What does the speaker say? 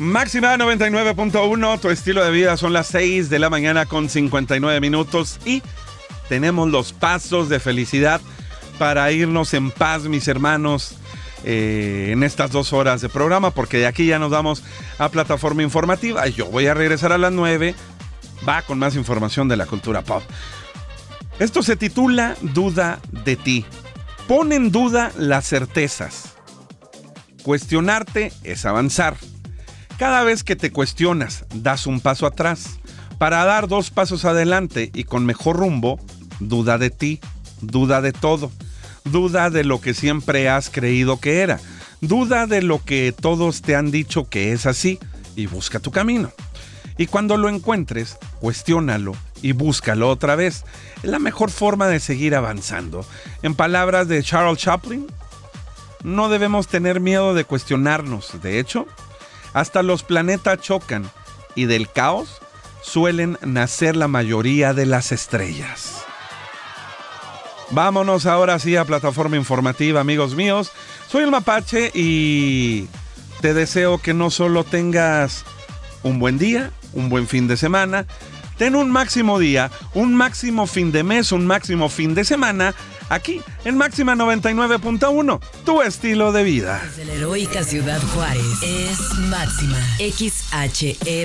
Máxima 99.1, tu estilo de vida. Son las 6 de la mañana con 59 minutos y tenemos los pasos de felicidad para irnos en paz, mis hermanos, en estas 2 horas de programa, porque de aquí ya nos vamos a plataforma informativa. Yo voy a regresar a las 9, va con más información de la cultura pop. Esto se titula Duda de ti. Pon en duda las certezas. Cuestionarte es avanzar. Cada vez que te cuestionas, das un paso atrás. Para dar 2 pasos adelante y con mejor rumbo, duda de ti, duda de todo. Duda de lo que siempre has creído que era. Duda de lo que todos te han dicho que es así y busca tu camino. Y cuando lo encuentres, cuestiónalo y búscalo otra vez. Es la mejor forma de seguir avanzando. En palabras de Charles Chaplin, no debemos tener miedo de cuestionarnos. De hecho, hasta los planetas chocan y del caos suelen nacer la mayoría de las estrellas. Vámonos ahora sí a plataforma informativa, amigos míos. Soy el Mapache y te deseo que no solo tengas un buen día, un buen fin de semana, ten un máximo día, un máximo fin de mes, un máximo fin de semana, aquí en Máxima 99.1, tu estilo de vida. Desde la heroica Ciudad Juárez es Máxima XHE.